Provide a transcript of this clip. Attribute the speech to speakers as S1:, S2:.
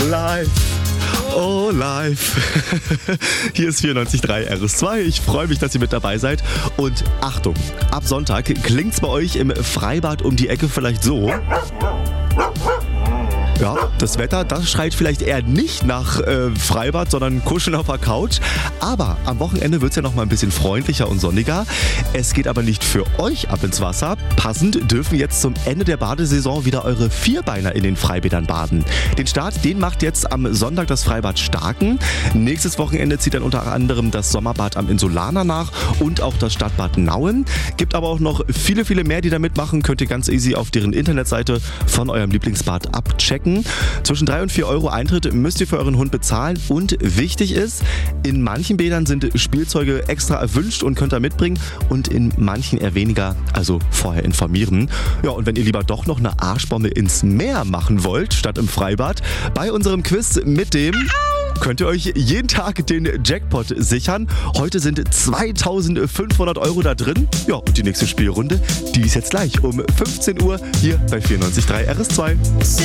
S1: Live. Oh, live. Hier ist 94.3 RS2. Ich freue mich, dass ihr mit dabei seid. Und Achtung, ab Sonntag klingt's bei euch im Freibad um die Ecke vielleicht so. Ja, das Wetter, das schreit vielleicht eher nicht nach Freibad, sondern Kuscheln auf der Couch. Aber am Wochenende wird es ja noch mal ein bisschen freundlicher und sonniger. Es geht aber nicht für euch ab ins Wasser. Passend dürfen jetzt zum Ende der Badesaison wieder eure Vierbeiner in den Freibädern baden. Den Start, den macht jetzt am Sonntag das Freibad Starken. Nächstes Wochenende zieht dann unter anderem das Sommerbad am Insulaner nach und auch das Stadtbad Nauen. Gibt aber auch noch viele, viele mehr, die da mitmachen. Könnt ihr ganz easy auf deren Internetseite von eurem Lieblingsbad abchecken. Zwischen 3 und 4 Euro Eintritt müsst ihr für euren Hund bezahlen. Und wichtig ist, in manchen Bädern sind Spielzeuge extra erwünscht und könnt ihr mitbringen und in manchen eher weniger, also vorher informieren. Ja, und wenn ihr lieber doch noch eine Arschbombe ins Meer machen wollt, statt im Freibad, bei unserem Quiz mit dem könnt ihr euch jeden Tag den Jackpot sichern. Heute sind 2.500 Euro da drin. Ja, und die nächste Spielrunde, die ist jetzt gleich um 15 Uhr hier bei 94.3 RS2.